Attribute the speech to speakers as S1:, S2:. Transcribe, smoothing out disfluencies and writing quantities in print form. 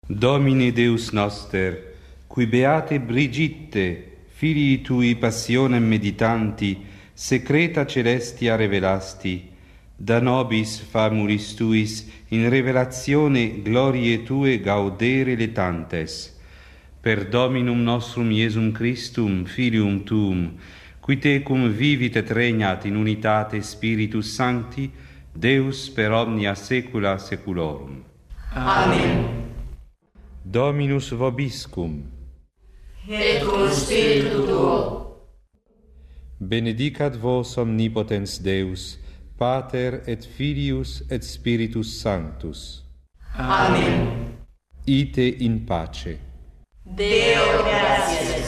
S1: Domine Deus noster, qui beate Brigitte, filii tui passionem meditanti, secreta celestia revelasti, da nobis famulis tuis in revelazione glorie tue gaudere letantes. Per Dominum nostrum Iesum Christum, Filium tuum, qui tecum vivit et regnat in unitate Spiritus Sancti, Deus per omnia saecula saeculorum.
S2: Amen.
S1: Dominus vobiscum.
S2: Et cum spiritu tuo.
S1: Benedicat vos omnipotens Deus, Pater et Filius et Spiritus Sanctus.
S2: Amen.
S1: Ite in pace.
S2: Deo gratias.